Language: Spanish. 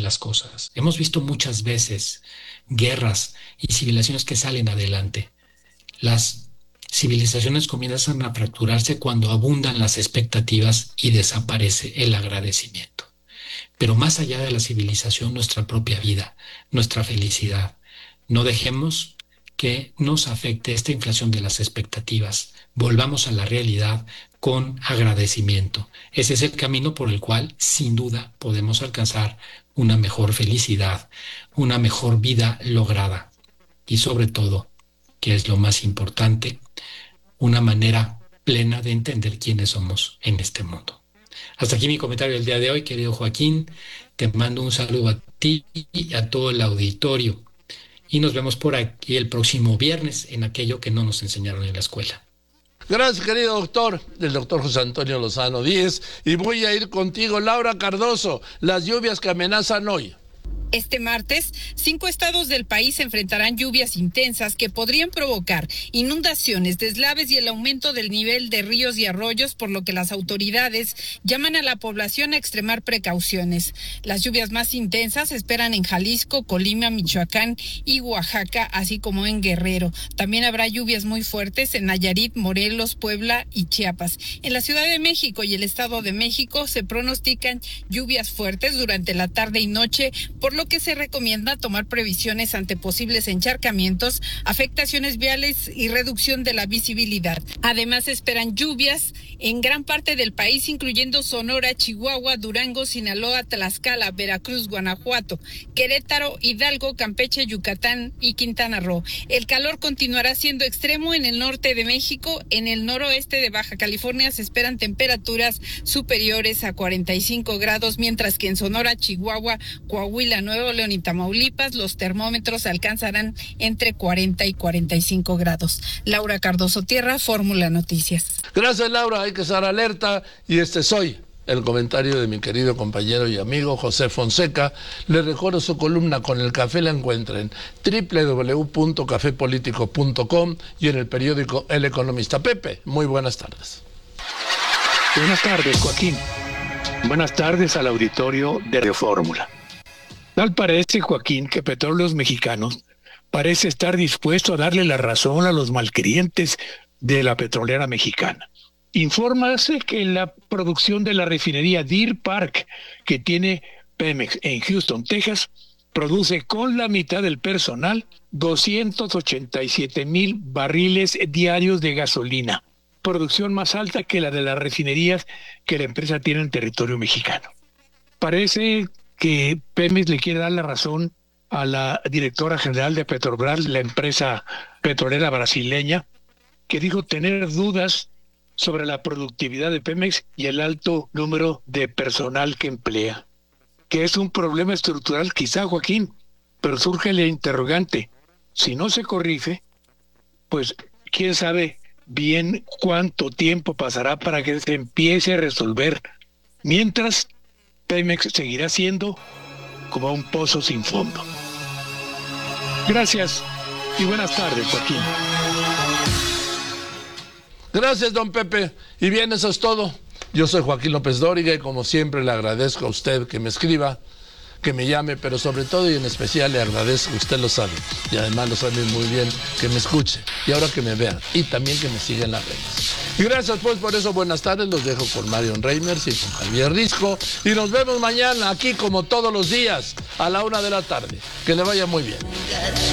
las cosas. Hemos visto muchas veces guerras y civilizaciones que salen adelante. Las civilizaciones comienzan a fracturarse cuando abundan las expectativas y desaparece el agradecimiento. Pero más allá de la civilización, nuestra propia vida, nuestra felicidad. No dejemos que nos afecte esta inflación de las expectativas. Volvamos a la realidad con agradecimiento. Ese es el camino por el cual, sin duda, podemos alcanzar una mejor felicidad, una mejor vida lograda y, sobre todo, que es lo más importante, una manera plena de entender quiénes somos en este mundo. Hasta aquí mi comentario del día de hoy, querido Joaquín. Te mando un saludo a ti y a todo el auditorio. Y nos vemos por aquí el próximo viernes en aquello que no nos enseñaron en la escuela. Gracias, querido doctor, el doctor José Antonio Lozano Díez. Y voy a ir contigo, Laura Cardoso. Las lluvias que amenazan hoy. Este martes, 5 estados del país enfrentarán lluvias intensas que podrían provocar inundaciones, deslaves y el aumento del nivel de ríos y arroyos, por lo que las autoridades llaman a la población a extremar precauciones. Las lluvias más intensas se esperan en Jalisco, Colima, Michoacán y Oaxaca, así como en Guerrero. También habrá lluvias muy fuertes en Nayarit, Morelos, Puebla y Chiapas. En la Ciudad de México y el Estado de México se pronostican lluvias fuertes durante la tarde y noche, por lo que se recomienda tomar previsiones ante posibles encharcamientos, afectaciones viales y reducción de la visibilidad. Además, se esperan lluvias en gran parte del país, incluyendo Sonora, Chihuahua, Durango, Sinaloa, Tlaxcala, Veracruz, Guanajuato, Querétaro, Hidalgo, Campeche, Yucatán y Quintana Roo. El calor continuará siendo extremo en el norte de México. En el noroeste de Baja California se esperan temperaturas superiores a 45 grados, mientras que en Sonora, Chihuahua, Coahuila, Nuevo León y Tamaulipas los termómetros alcanzarán entre 40 y 45 grados. Laura Cardoso Tierra, Fórmula Noticias. Gracias, Laura, hay que estar alerta. Y soy el comentario de mi querido compañero y amigo José Fonseca. Les recuerdo su columna Con el Café, la encuentren en www.cafepolitico.com y en el periódico El Economista. Pepe, muy buenas tardes. Buenas tardes, Joaquín. Buenas tardes al auditorio de Radio Fórmula. Tal parece, Joaquín, que Petróleos Mexicanos parece estar dispuesto a darle la razón a los malquerientes de la petrolera mexicana. Infórmase que la producción de la refinería Deer Park, que tiene Pemex en Houston, Texas, produce con la mitad del personal 287,000 barriles diarios de gasolina, producción más alta que la de las refinerías que la empresa tiene en territorio mexicano. Parece que Pemex le quiere dar la razón a la directora general de Petrobras, la empresa petrolera brasileña, que dijo tener dudas sobre la productividad de Pemex y el alto número de personal que emplea. Que es un problema estructural quizá, Joaquín, pero surge la interrogante. Si no se corrige, pues quién sabe bien cuánto tiempo pasará para que se empiece a resolver. Mientras, Pemex seguirá siendo como un pozo sin fondo. Gracias y buenas tardes, Joaquín. Gracias, don Pepe. Y bien, eso es todo. Yo soy Joaquín López Dóriga y como siempre le agradezco a usted que me escriba, que me llame, pero sobre todo y en especial le agradezco, usted lo sabe, y además lo sabe muy bien, que me escuche y ahora que me vea y también que me siga en las redes. Y gracias pues por eso, buenas tardes, los dejo con Marion Reimers y con Javier Risco y nos vemos mañana aquí como todos los días a la 1:00 p.m. Que le vaya muy bien.